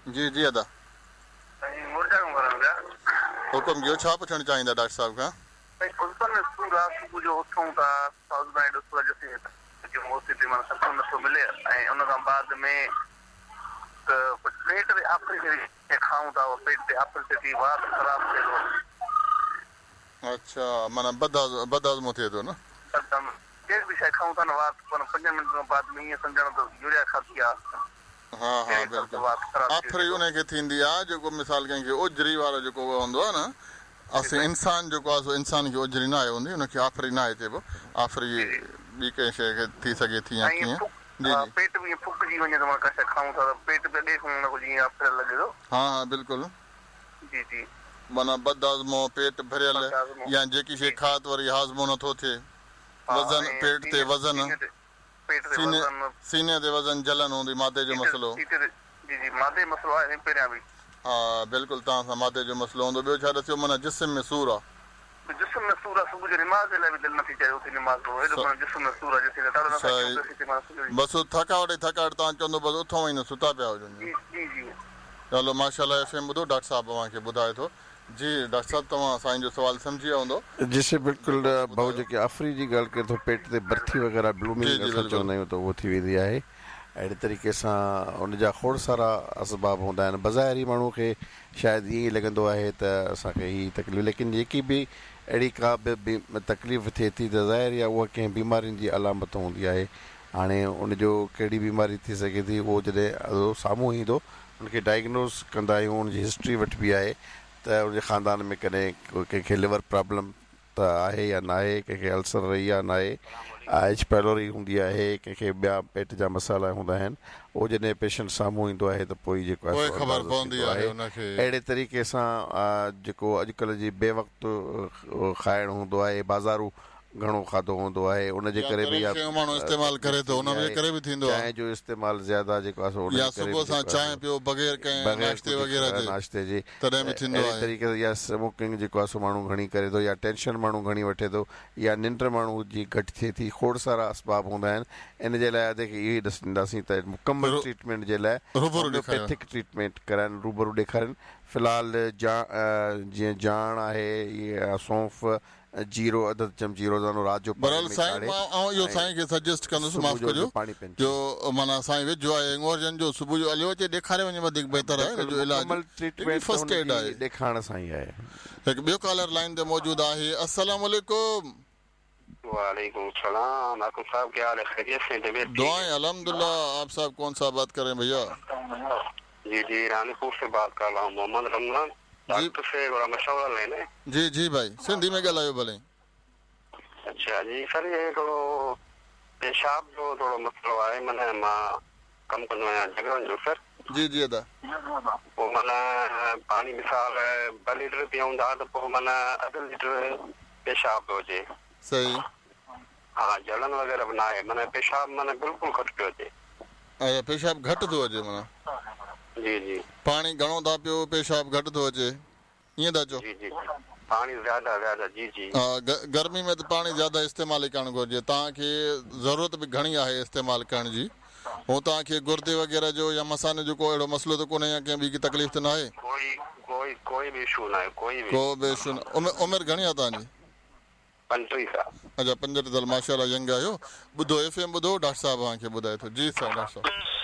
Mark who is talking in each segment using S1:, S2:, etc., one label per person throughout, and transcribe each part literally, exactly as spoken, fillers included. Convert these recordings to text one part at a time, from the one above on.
S1: जी जी अदा हुकुम कयो छा पुछणु चाहींदा डॉक्टर साहब खां
S2: सुबुह जो उथूं था नथो मिले ऐं उन खां बाद में पेट ते आफरी खाऊं था पेट ते आफरी थी वात ख़राब थिए थो
S1: अच्छा माना बदहाज़ बदहाज़मो थिए थो न
S2: केर बि शइ खाऊं था न वात पर पंज मिंट खां बाद में ईअं सम्झण त यूरिया खाधी आहे
S1: हा हा बिल्कुलु आफरी उनखे थींदी आहे जेको मिसाल कंहिंखे उजरी वारो जेको हूंदो आहे न असीं इंसान जेको आहे सो इंसान खे उजरी न आहे हूंदी उनखे आफरी न आहे चइबो आफरी ॿी कंहिं शइ खे थी सघे थी या कीअं
S2: पेट बि फुकिजी वञे त का शइ खाऊं था त पेट ते ॾे खां न जीअं आफरियल लॻे थो
S1: हा हा बिल्कुलु
S2: जी जी
S1: माना बदहाज़मो पेट भरियल या जेकी शइ खा त वरी हाज़मो नथो थिए वज़न पेट ते वज़न सीने सीने ते वज़न जलन हूंदी मादे जो मसइलो
S2: जी जी मादे मसइलो आहे पहिरियां बि
S1: हा बिल्कुलु तव्हां सां मादे जो मसइलो हूंदो ॿियो छा ॾिसो माना जिस्म में सूर आहे
S2: जिस्म में सूर आहे सुबुह जो निमाज़ जे लाइ बि दिलि नथी चए उथी निमाज़ पढ़ो हेॾो जिस्म में सूर आहे जेसिताईं
S1: बसि थकावट ई थकावट तव्हां चवंदो बसि उथूं ई न सुता पिया हुजो
S2: जी जी
S1: चलो माशाल्लाह एफ एम ॿुधो डॉक्टर साहब तव्हांखे ॿुधाए थो जी डॉक्टर साहब तव्हां साईं जो सवाल सम्झी विया हूंदो
S3: जी से बिल्कुलु भाऊ जेके आफरी जी ॻाल्हि करे थो पेट ते बर्थी वग़ैरह ब्लूमिंग असां चवंदा आहियूं त उहो थी वेंदी आहे अहिड़े तरीक़े सां उनजा खोड़ सारा असबाब हूंदा आहिनि बज़ाहिरी माण्हू खे शायदि ईअं ई लॻंदो आहे त असांखे हीअ तकलीफ़ लेकिन जेकी बि अहिड़ी का बि तकलीफ़ थिए थी त ज़ाहिर आहे उहा कंहिं बीमारियुनि जी अलामत हूंदी आहे हाणे उनजो कहिड़ी बीमारी थी सघे थी उहो जॾहिं साम्हूं ईंदो उनखे डायग्नोस कंदा आहियूं उनजी हिस्ट्री वठिबी आहे त उनजे ख़ानदान में कॾहिं कंहिंखे लिवर प्रॉब्लम त आहे या न आहे कंहिंखे अल्सर रही आहे न आहे एच पैलोरी हूंदी आहे कंहिंखे ॿिया पेट जा मसाला हूंदा आहिनि उहो जॾहिं पेशेंट साम्हूं ईंदो आहे त पोइ जेको आहे अहिड़े तरीक़े सां जेको अॼुकल्ह जी बेवक़्तु खाइणु हूंदो आहे बाज़ारू घणो खाधो हूंदो आहे उनजे करे बि
S1: माण्हू इस्तेमालु करे थो उनजे करे बि थींदो आहे
S3: चांहि जो इस्तेमालु ज़्यादा जेको आहे
S1: या सुबुह सां चांहि पियो बग़ैर कंहिं नाश्ते वग़ैरह जे
S3: नाश्ते जे
S1: तॾहिं बि थींदो आहे
S3: तरीक़े सां या स्मोकिंग जेको आहे सो माण्हू घणी करे थो या टेंशन माण्हू घणी वठे थो या निंड माण्हू जी घटि थिए थी खोड़ सारा असबाब हूंदा आहिनि इन जे लाइ अॼु इहो ई ॾिसंदासीं त मुकमल ट्रीटमेंट जे लाइ होम्योपैथिक ट्रीटमेंट कराइनि रूबरू ॾेखारनि फ़िलहालु जा जीअं जाण आहे या सौंफ़ जीरो अधु चमची रोज़ानो राति जो
S1: बरल साईं मां ऐं इहो साईं खे सजेस्ट कंदुसि माफ़ कजो जो माना साईं वेझो आहे इंगोर्जन जो सुबुह जो हलियो अचे ॾेखारे वञे वधीक बहितर आहे जो इलाज
S3: ट्रीटमेंट
S1: फर्स्ट एड आहे
S3: ॾेखारण सां ई आहे
S1: हिकु ॿियो कॉलर लाइन ते मौजूदु आहे अस्सलाम वालेकुम
S2: वालेकुम सलाम आकुम साहब क्या हाल है खैरियत से तबीयत
S1: दुआएं अल्हम्दुलिल्लाह आप साहब कौन सा बात कर रहे हैं भैया
S2: जी जी रानीपुर से बात कर रहा हूँ मोहम्मद रमजान डॉक्टर से बड़ा मशवरा लेना है
S1: जी जी भाई सिंधी में ॻाल्हायो भले
S2: अच्छा जी सर ये थोरो पेशाब जो थोरो मसलो आहे माना मां कमु कंदो आहियां जॻहियुनि जो सर
S1: जी जी अदा
S2: पोइ माना पाणी मिसाल ॿ लीटर पीऊं था त पोइ माना अधु लीटर पेशाब पियो अचे
S1: सही
S2: हा जलन वग़ैरह बि न आहे माना पेशाब माना बिल्कुलु घटि पियो अचे
S1: अच्छा पेशाब घटि थो अचे माना
S2: जी जी
S1: पाणी घणो था पियो पेशाब घटि थो अचे ईअं था चओ
S2: जी जी पाणी ज़्यादा ज़्यादा जी जी
S1: हा गर्मी में त पाणी ज़्यादा इस्तेमालु ई करणु घुरिजे तव्हांखे ज़रूरत बि घणी आहे इस्तेमालु करण जी ऐं तव्हांखे गुर्दे वग़ैरह जो या मसाने जो को अहिड़ो मसइलो त कोन्हे या कंहिं ॿी तकलीफ़ त न आहे
S2: कोई कोई कोई बि इशू न आहे कोई बि
S1: को बि इशू न उमिरि घणी आहे तव्हांजी
S2: पंटीह साल
S1: अच्छा पंजटीह साल माशाल्लाह यंग आहियो ॿुधो एफ एम ॿुधो डॉक्टर साहब तव्हांखे ॿुधाए थो जी सर डॉक्टर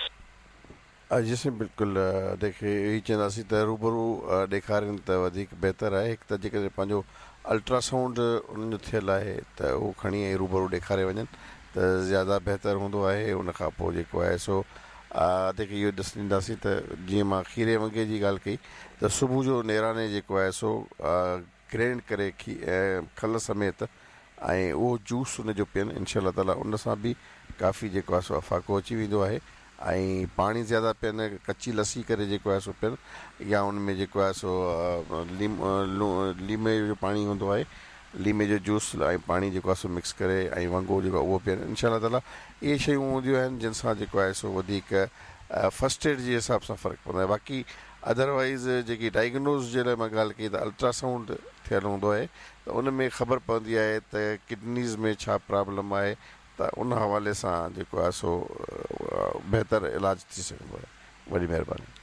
S1: साहब
S3: जी बिल्कुलु देखिए यही चवंदासीं त रूबरू ॾेखारनि त वधीक बहितर आहे हिकु त जेकॾहिं पंहिंजो अल्ट्रासाउंड उन्हनि जो थियलु आहे त उहो खणी ऐं रूबरू ॾेखारे वञनि त ज़्यादा बहितर हूंदो आहे उनखां पोइ जेको आहे सो देखिए इहो ॾिस ॾींदासीं त जीअं मां खीरे वगे जी ॻाल्हि कई त सुबुह जो नेराणे जेको आहे सो ग्राइंड करे खी खल समेत ऐं उहो जूस उनजो पीअनि इनशा ताला उन सां बि काफ़ी जेको आहे सो अफ़ाक़ो अची वेंदो आहे ऐं पाणी ज़्यादा पीअनि कची लस्सी करे जेको आहे सो पीअनि या उन में जेको आहे सो लीम लीमे जो पाणी हूंदो आहे लीमे जो जूस ऐं पाणी जेको आहे सो मिक्स करे ऐं वंगो जेको आहे उहो पीअनि इनशा ताला इहे शयूं हूंदियूं आहिनि जिन सां जेको आहे सो वधीक फस्ट एड जे हिसाब सां फ़र्क़ु पवंदो आहे बाक़ी अदरवाइज़ जेकी डायग्नोज़ जे लाइ मां ॻाल्हि कई त अल्ट्रासाउंड थियलु हूंदो आहे त उन में ख़बर पवंदी आहे त किडनीज़ में छा प्रॉब्लम आहे त उन हवाले सां जेको आहे सो बहितर इलाजु थी सघंदो आहे वॾी महिरबानी